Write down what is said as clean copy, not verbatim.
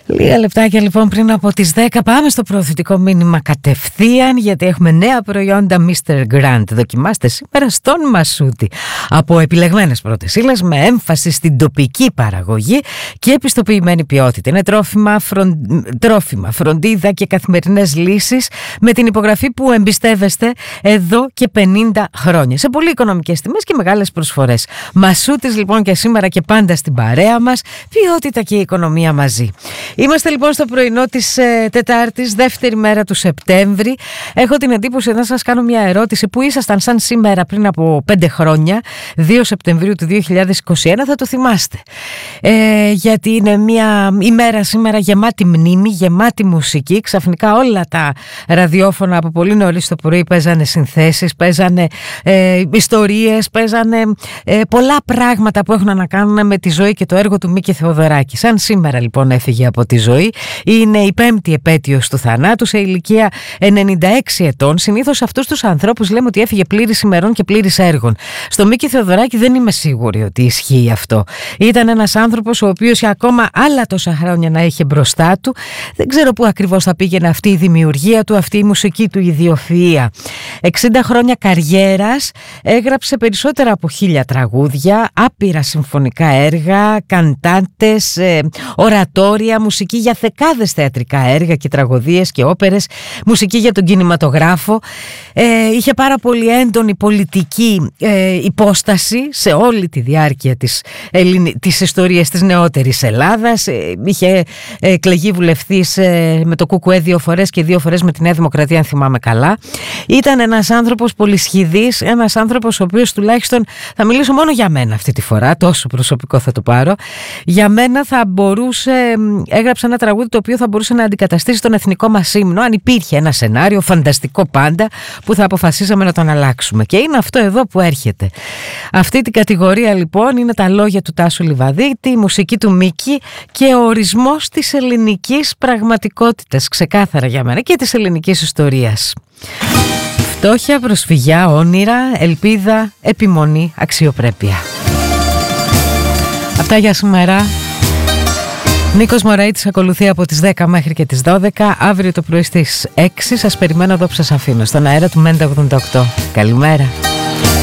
Λίγα λεπτάκια λοιπόν πριν από τις 10 πάμε στο προωθητικό μήνυμα κατευθείαν, γιατί έχουμε νέα προϊόντα Mr. Grant. Δοκιμάστε σήμερα στον Μασούτη από επιλεγμένες πρώτες ύλες με έμφαση στην τοπική παραγωγή και επιστοποιημένη ποιότητα. Είναι τρόφιμα, φροντίδα και καθημερινές λύσεις με την υπογραφή που εμπιστεύεστε εδώ και 50 χρόνια σε πολύ οικονομικές τιμές και μεγάλες προσφορές. Μασούτης λοιπόν και σήμερα και πάντα στην παρέα μας, ποιότητα και οικονομία μαζί. Είμαστε λοιπόν στο πρωινό της Τετάρτης, δεύτερη μέρα του Σεπτέμβρη. Έχω την εντύπωση να σας κάνω μια ερώτηση. Πού ήσασταν σαν σήμερα πριν από 5 χρόνια, 2 Σεπτεμβρίου του 2021, θα το θυμάστε. Γιατί είναι μια ημέρα σήμερα γεμάτη μνήμη, γεμάτη μουσική. Ξαφνικά όλα τα ραδιόφωνα από πολύ νωρίς το πρωί παίζανε συνθέσεις, παίζανε ιστορίες, παίζανε πολλά πράγματα που έχουν να κάνουν με τη ζωή και το έργο του Μίκη Θεοδωράκη. Σαν σήμερα λοιπόν έφυγε από τη ζωή, είναι η 5η επέτειος του θανάτου σε ηλικία 96 ετών. Συνήθως αυτούς τους ανθρώπους λέμε ότι έφυγε πλήρης ημερών και πλήρης έργων. Στο Μίκη Θεοδωράκη δεν είμαι σίγουρη ότι ισχύει αυτό. Ήταν ένας άνθρωπος ο οποίος ακόμα άλλα τόσα χρόνια να είχε μπροστά του. Δεν ξέρω πού ακριβώς θα πήγαινε αυτή η δημιουργία του, αυτή η μουσική του ιδιοφυΐα. 60 χρόνια καριέρας, έγραψε περισσότερα από 1000 τραγούδια, άπειρα συμφωνικά έργα, καντάντες, ορατόρια, μουσική για δεκάδες θεατρικά έργα και τραγωδίες και όπερες, μουσική για τον κινηματογράφο. Είχε πάρα πολύ έντονη πολιτική υπόσταση σε όλη τη διάρκεια της ιστορίας της νεότερης Ελλάδας. Είχε εκλεγεί βουλευτής με το ΚΚΕ 2 φορές και 2 φορές με τη Νέα Δημοκρατία, αν θυμάμαι καλά. Ήταν ένας άνθρωπος πολυσχηδής, ένας άνθρωπος ο οποίος, τουλάχιστον θα μιλήσω μόνο για μένα αυτή τη φορά, τόσο προσωπικό θα το πάρω, για μένα θα μπορούσε, έγραψε ένα τραγούδι το οποίο θα μπορούσε να αντικαταστήσει τον εθνικό μας ύμνο, αν υπήρχε ένα σενάριο φανταστικό πάντα που θα αποφασίσαμε να τον αλλάξουμε. Και είναι αυτό εδώ που έρχεται. Αυτή την κατηγορία λοιπόν είναι τα λόγια του Τάσου Λιβαδίτη, η μουσική του Μίκη και ο ορισμός της ελληνικής πραγματικότητας, ξεκάθαρα για μένα, και της ελληνικής ιστορίας. Φτώχεια, προσφυγιά, όνειρα, ελπίδα, επιμονή, αξιοπρέπεια. Αυτά για σήμερα. Νίκος Μωραΐτης ακολουθεί από τις 10 μέχρι και τις 12. Αύριο το πρωί στις 6 σας περιμένω εδώ που σας αφήνω, στον αέρα του Μέντα 88. Καλημέρα.